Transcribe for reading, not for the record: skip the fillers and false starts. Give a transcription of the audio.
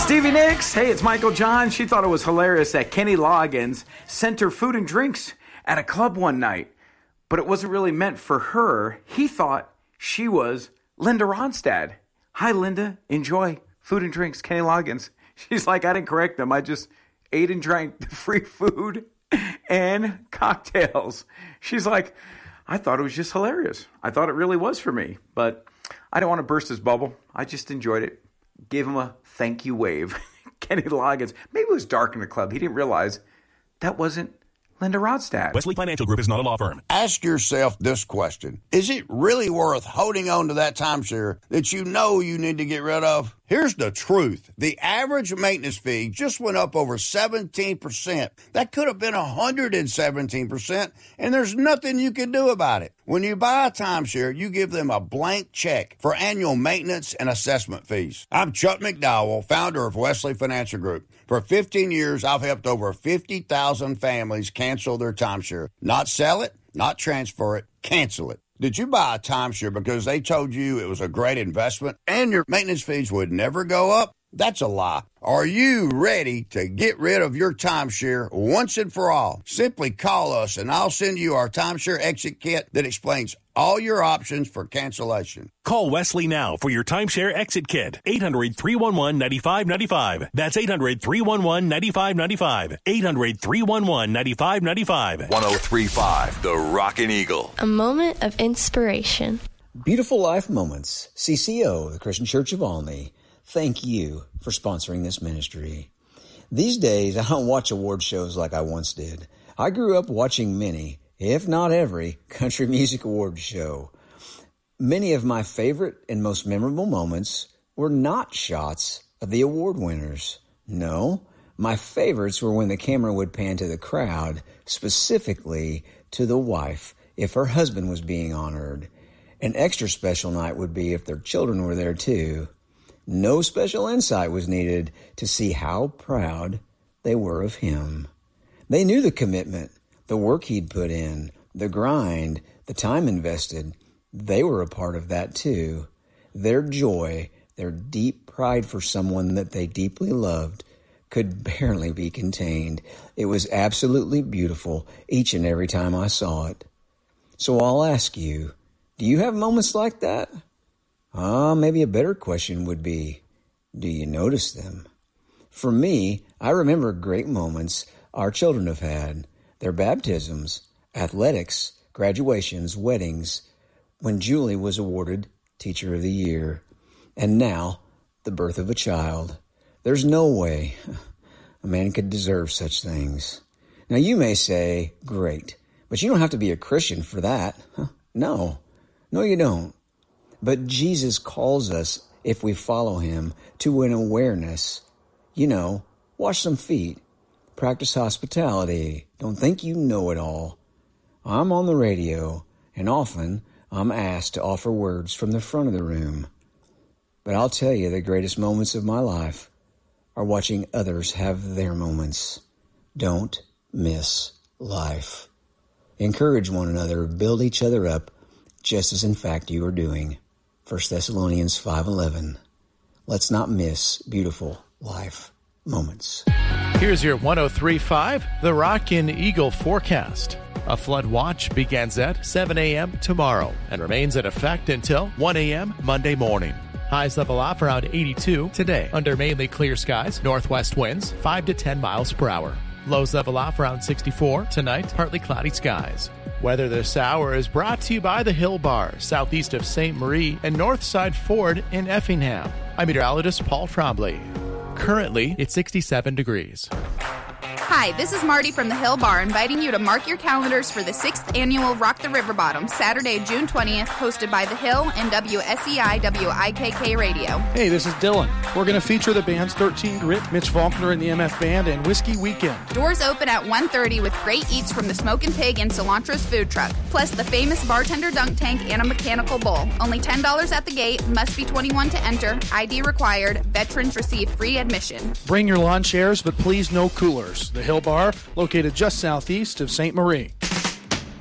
Stevie Nicks, hey, it's Michael John. She thought it was hilarious that Kenny Loggins sent her food and drinks at a club one night, but it wasn't really meant for her. He thought she was Linda Ronstadt. Hi, Linda. Enjoy food and drinks, Kenny Loggins. She's like, I didn't correct them. I just ate and drank the free food and cocktails. She's like, I thought it was just hilarious. I thought it really was for me, but I don't want to burst his bubble. I just enjoyed it. Gave him a thank you wave. Kenny Loggins. Maybe it was dark in the club. He didn't realize that wasn't Linda Ronstadt. Wesley Financial Group is not a law firm. Ask yourself this question. Is it really worth holding on to that timeshare that you know you need to get rid of? Here's the truth. The average maintenance fee just went up over 17%. That could have been 117%, and there's nothing you can do about it. When you buy a timeshare, you give them a blank check for annual maintenance and assessment fees. I'm Chuck McDowell, founder of Wesley Financial Group. For 15 years, I've helped over 50,000 families cancel their timeshare. Not sell it, not transfer it, cancel it. Did you buy a timeshare because they told you it was a great investment and your maintenance fees would never go up? That's a lie. Are you ready to get rid of your timeshare once and for all? Simply call us and I'll send you our timeshare exit kit that explains all your options for cancellation. Call Wesley now for your timeshare exit kit. 800-311-9595. That's 800-311-9595. 800-311-9595. 103.5 The Rockin' Eagle. A moment of inspiration. Beautiful Life Moments. CCO, the Christian Church of Olney. Thank you for sponsoring this ministry. These days, I don't watch award shows like I once did. I grew up watching many, if not every, country music award show. Many of my favorite and most memorable moments were not shots of the award winners. No, my favorites were when the camera would pan to the crowd, specifically to the wife if her husband was being honored. An extra special night would be if their children were there too. No special insight was needed to see how proud they were of him. They knew the commitment, the work he'd put in, the grind, the time invested. They were a part of that too. Their joy, their deep pride for someone that they deeply loved could barely be contained. It was absolutely beautiful each and every time I saw it. So I'll ask you, do you have moments like that? Maybe a better question would be, do you notice them? For me, I remember great moments our children have had, their baptisms, athletics, graduations, weddings, when Julie was awarded Teacher of the Year, and now the birth of a child. There's no way a man could deserve such things. Now you may say, great, but you don't have to be a Christian for that. No, you don't. But Jesus calls us, if we follow him, to an awareness. Wash some feet, practice hospitality, don't think you know it all. I'm on the radio, and often I'm asked to offer words from the front of the room. But I'll tell you, the greatest moments of my life are watching others have their moments. Don't miss life. Encourage one another, build each other up, just as in fact you are doing. 1 Thessalonians 5:11. Let's not miss beautiful life moments. Here's your 103.5 The Rockin' Eagle forecast. A flood watch begins at 7 a.m. tomorrow and remains in effect until 1 a.m. Monday morning. Highs level off around 82 today under mainly clear skies, northwest winds 5 to 10 miles per hour. Lows level off around 64 tonight, partly cloudy skies. Weather this hour is brought to you by the Hill Bar, southeast of St. Marie and Northside Ford in Effingham. I'm meteorologist Paul Trombley. Currently, it's 67 degrees. Hi, this is Marty from the Hill Bar, inviting you to mark your calendars for the 6th annual Rock the River Bottom, Saturday, June 20th, hosted by The Hill and WSEI WIKK Radio. Hey, this is Dylan. We're going to feature the bands 13 Grit, Mitch Faulkner and the MF Band, and Whiskey Weekend. Doors open at 1:30 with great eats from the Smokin' Pig and Cilantro's food truck, plus the famous bartender dunk tank and a mechanical bull. Only $10 at the gate, must be 21 to enter, ID required, veterans receive free admission. Bring your lawn chairs, but please no coolers. The Hill Bar, located just southeast of St. Marie.